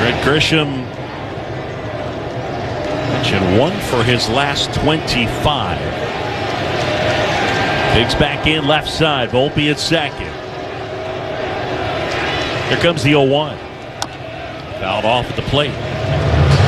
Trent Grisham mentioned 1 for his last 25. Biggs back in left side. Volpe at second. Here comes the 0-1. Fouled off at the plate.